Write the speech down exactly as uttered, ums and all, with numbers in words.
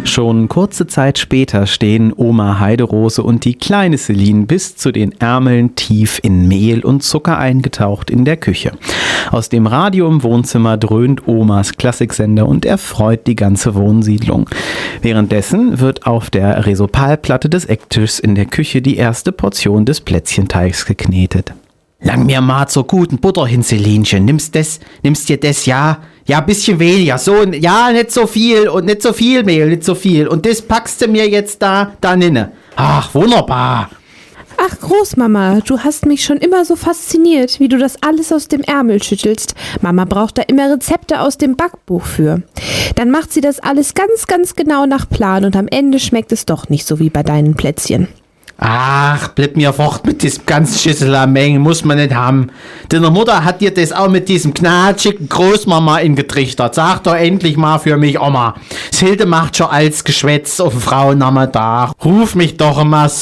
Schon kurze Zeit später stehen Oma Heiderose und die kleine Celine bis zu den Ärmeln tief in Mehl und Zucker eingetaucht in der Küche. Aus dem Radio im Wohnzimmer dröhnt Omas Klassiksender und erfreut die ganze Wohnsiedlung. Währenddessen wird auf der Resopalplatte des Ecktischs in der Küche die erste Portion des Plätzchenteigs geknetet. Lang mir mal zur guten Butter hin, Celinchen. Nimmst das, nimmst dir das, ja? Ja, bisschen weniger. So, ja, nicht so viel und nicht so viel Mehl, nicht so viel. Und das packst du mir jetzt da, da ninne. Ach, wunderbar. Ach, Großmama, du hast mich schon immer so fasziniert, wie du das alles aus dem Ärmel schüttelst. Mama braucht da immer Rezepte aus dem Backbuch für. Dann macht sie das alles ganz, ganz genau nach Plan und am Ende schmeckt es doch nicht so wie bei deinen Plätzchen. Ach, bleib mir fort mit diesem ganzen Schüssel am Mengen, muss man nicht haben. Deine Mutter hat dir das auch mit diesem knatschigen Großmama ingetrichtert. Sag doch endlich mal für mich, Oma. Hilde macht schon als Geschwätz auf Frauennachmittag. Ruf mich doch immer